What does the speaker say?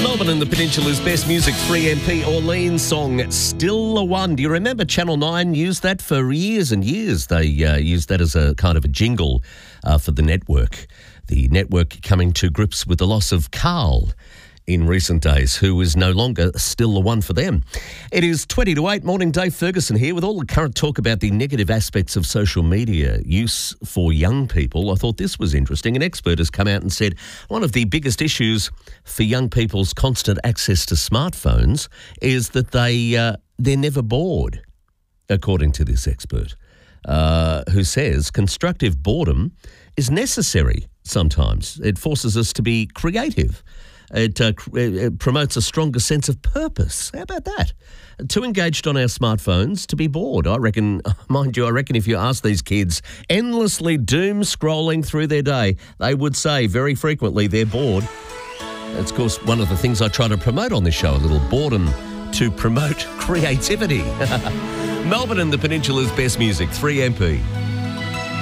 Melbourne and the Peninsula's best music, 3MP Orleans song, Still the One. Do you remember Channel 9 used that for years and years? They used that as a kind of a jingle for the network. The network coming to grips with the loss of Carl in recent days, who is no longer still the one for them. It is 20 to 8. Morning, Dave Ferguson here with all the current talk about the negative aspects of social media use for young people. I thought this was interesting. An expert has come out and said one of the biggest issues for young people's constant access to smartphones is that they're never bored, according to this expert, who says constructive boredom is necessary sometimes. It forces us to be creative. It promotes a stronger sense of purpose. How about that? Too engaged on our smartphones to be bored. I reckon if you ask these kids endlessly doom scrolling through their day, they would say very frequently they're bored. That's, of course, one of the things I try to promote on this show, a little boredom to promote creativity. Melbourne and the Peninsula's best music, 3MP.